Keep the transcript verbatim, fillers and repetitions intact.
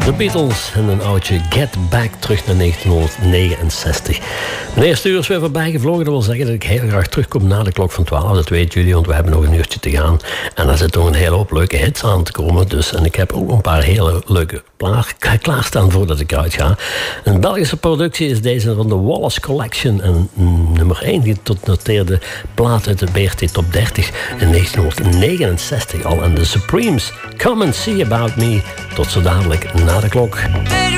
The Beatles en een oudje Get Back terug naar negentienhonderdnegenenzestig. Mijn eerste uur is weer voorbij gevlogen. Dat wil zeggen dat ik heel graag terugkom na de klok van twaalf. Dat weten jullie, want we hebben nog een uurtje te gaan. En daar zit nog een hele hoop leuke hits aan te komen. Dus, en ik heb ook een paar hele leuke plaat klaarstaan voordat ik eruit ga. Een Belgische productie is deze van de Wallace Collection. En mm, nummer één die tot noteerde plaat uit de B R T Top dertig in negentienhonderdnegenenzestig al. En de Supremes, Come and See About Me. Tot zo dadelijk na de klok.